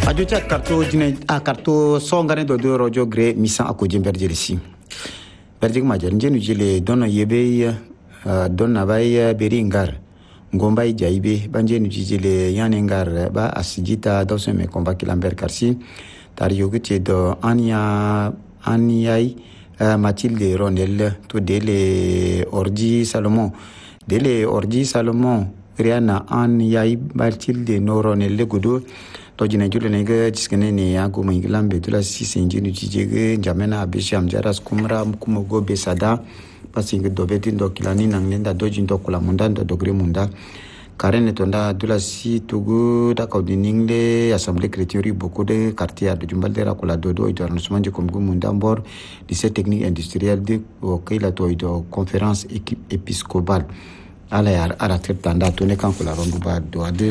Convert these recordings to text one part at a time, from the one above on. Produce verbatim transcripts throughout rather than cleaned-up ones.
ajo chat karto jine a karto songane do do rojo gre misa akojim berjelisi berjig majer njenu jile dono yebe donna bay beringar ngomba jaibe banjenu jile yanengar ba asijita doseme komba kilamber karsi tar yogite do anya anyai Mathilde Ronel to dele orji Salomon dele orji Salomon Riana an yai Mathilde no Ronel gudo to jina julo nega jiskene ne ya go mangilambe to la sisi njinu jijege njamena abisham jaras kumra kumo go besada pasinga dobeti ndo kilani nangenda doji ndo kula munda ndo dogre munda karene tonda dula si tugu da kaudiningle assemblée chrétienne beaucoup de quartier de jumbaldera kula dodo ito arrondissement de komgu munda mbor lycée technique industriel de okela to ito conférence équipe épiscopale ala ya ala tanda to ne kan kula rondu ba do ade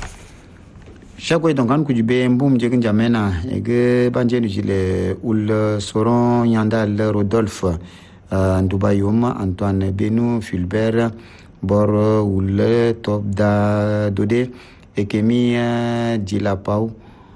chaque donc kan kujube mbum jegin jamena ege banjenu jile ul soron yandal Rodolphe Ndubayum Antoine Benu Fulbert bor ul top da dode ekemi dilapau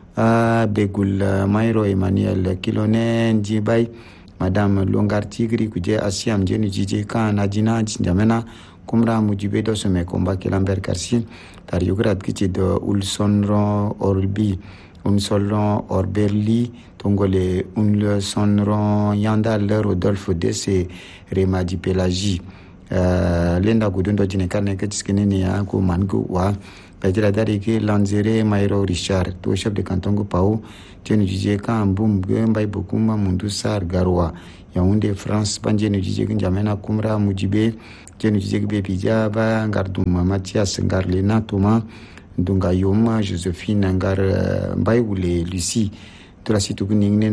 begul Mairo Emmanuel Kilone Djibay madame Longar Tigri kuje asiam jenu jije kan adina jamena kumra mujibe do seme komba kilamber karsi tar yugrat kici do ulsonron orbi unsolron orberli tongole unsolron yandal Rodolphe dese remadi pelagie Uh, lenda gudundo jine karne ke tiskene ne ya ko mango wa pajira dari ke lanzere Mairo Richard to chef de canton go pau tenu jije kan bum gamba bokuma mundu sar garwa Yaoundé France banjenu jije njamena kumra mujibe tenu jije be pija ba ngardum Mathias Ngarlena Thomas dunga yoma Josephine Ngar mbay wule Lucie to la situ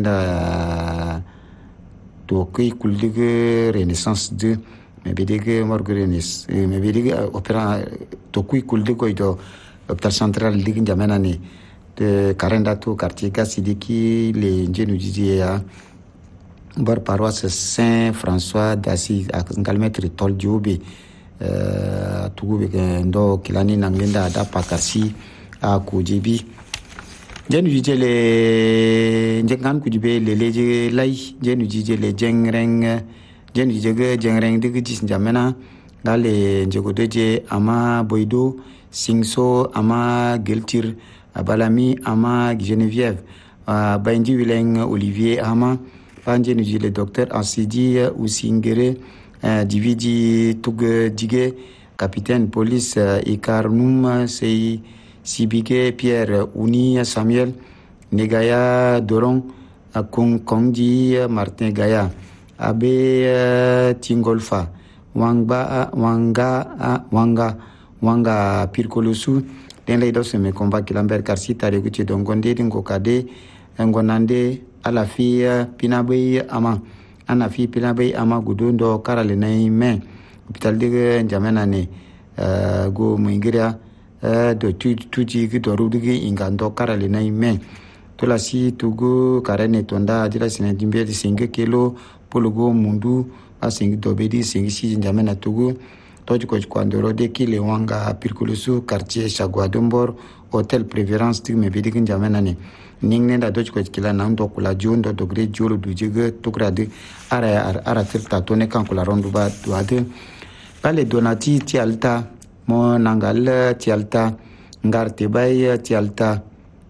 nda to kay kuldige Renaissance deux mais bidige Marguerite mais bidige opéra to kuy kulde ko do hôpital central dig jamena ni de karenda to quartier Gassidiki le njenu jijia bar paroisse Saint François d'Assise à ngalmetri tol jobe euh tugo be ndo kilani nangenda da pakasi a kujibi jenu jijele njengan kujibe le leje lay jenu jijele jengreng jen jige jengreng digi jis jamena dale njego deje ama boydo singso ama geltir balami ama Geneviève bandi wileng Olivier ama panje nuji le docteur Ansidi Usingere dividi tug dige capitaine police Ikarnum sei Sibike Pierre Uni Samuel Negaya Doron Kong Kongdi Martin Gaya abe uh, Tingolfa wangba uh, wanga uh, wanga wanga pirkolosu den lay dawse me combat kilamber karsi tare guti dongonde dingo kade ngonande ala fi uh, pinabe ama ana fi pinabe ama gudondo karale nay me hospital de jamena ne uh, go muingira uh, do tu tuji gi do rudigi ingando karale nay me tola si tugo karene tonda dila sinadimbe de cinq kilo pologo mundu asingi dobedi singi si njamena tugu toji ko kwandoro de kile wanga pirkulusu quartier Chagwadombor hôtel préférence tu me bedi njamena ne ningne da doji ko kila nan do kula jondo dogre jolo dujige tograde ara ara tirta tone kan kula rondu ba duade pale donati ti alta mo nangal ti alta ngarte bay ti alta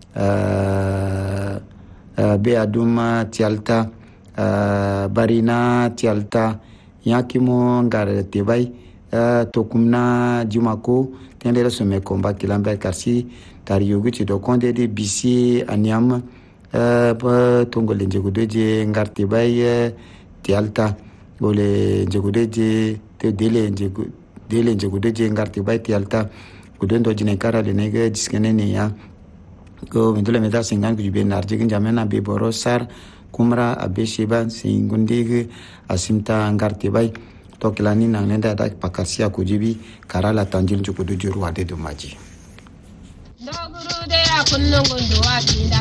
uh, uh, be aduma ti alta Uh, barina tialta yakimo ngar tebay uh, tokumna jumako tendere some komba kilamber karsi tar yoguti do konde de bisi aniam uh, tongole njegudeje ngar tebay uh, tialta gole njegudeje te dele njegu dele njegudeje ngar tebay tialta gudendo jine kara le nege diskene ne ya ko mendole meta singan kujube narje jamena be borosar kumra abesheba singundige asimta ngarte bay to kilani na nenda da pakasia kujibi karala tanjil jukudu juru ade do maji.